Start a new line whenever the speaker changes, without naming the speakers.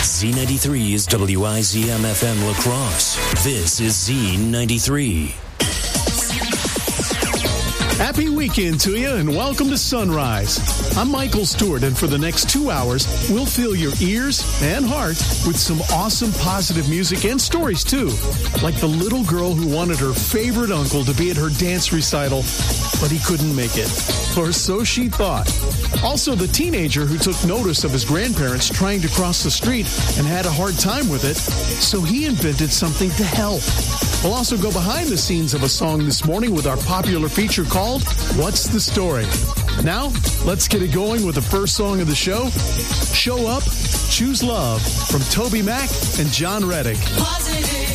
Z93 is WIZM-FM La Crosse. This is Z93.
Happy weekend to you and welcome to Sunrise. I'm Michael Stewart, and for the next 2 hours, we'll fill your ears and heart with some awesome positive music and stories too. Like the little girl who wanted her favorite uncle to be at her dance recital, but he couldn't make it. Or so she thought. Also, the teenager who took notice of his grandparents trying to cross the street and had a hard time with it, so he invented something to help. We'll also go behind the scenes of a song this morning with our popular feature called What's the Story? Now, let's get it going with the first song of the show, Show Up, Choose Love, from Toby Mac and John Reddick.
Positive.